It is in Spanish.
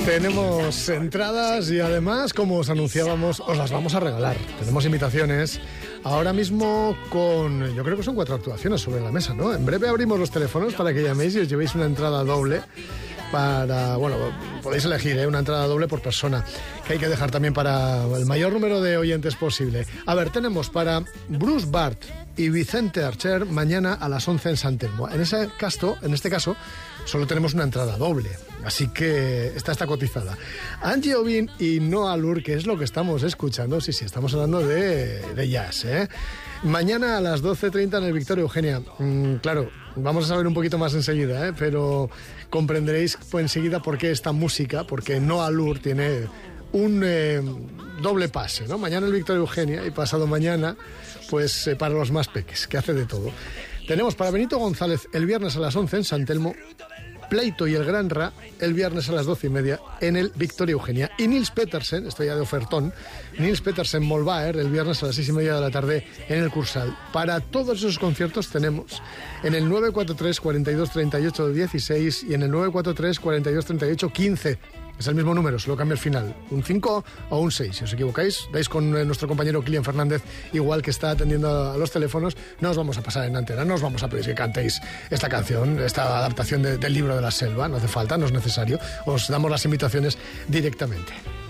Tenemos entradas y además, como os anunciábamos, os las vamos a regalar. Tenemos invitaciones ahora mismo con, yo creo que son 4 actuaciones sobre la mesa, ¿no? En breve abrimos los teléfonos para que llaméis y os llevéis una entrada doble para, bueno, podéis elegir, una entrada doble por persona, que hay que dejar también para el mayor número de oyentes posible. A ver, tenemos para Bruce Bart y Vicente Archer mañana a las 11 en San Telmo. En este caso, solo tenemos una entrada doble, así que esta está cotizada. Angie Ovin y Noah Lur, que es lo que estamos escuchando, sí, estamos hablando de jazz, ¿eh? Mañana a las 12:30 en el Victoria Eugenia. Claro, vamos a saber un poquito más enseguida, pero comprenderéis enseguida por qué esta música, porque Noah Lur tiene un doble pase, ¿no? Mañana el Victoria Eugenia y pasado mañana, pues para los más peques, que hace de todo. Tenemos para Benito González el viernes a las 11 en San Telmo, Pleito y el Gran Ra el viernes a las 12:30 en el Victoria Eugenia. Y Nils Petersen, esto ya de ofertón, Nils Petersen Molbaer el viernes a las 6:30 de la tarde en el Cursal. Para todos esos conciertos tenemos en el 943 42 38 16 y en el 943 42 38 15. Es el mismo número, solo cambia el final. Un 5 o un 6. Si os equivocáis, dais con nuestro compañero Kilian Fernández, igual que está atendiendo a los teléfonos. No os vamos a pasar en antena, no os vamos a pedir que cantéis esta canción, esta adaptación del libro de la selva. No hace falta, no es necesario. Os damos las invitaciones directamente.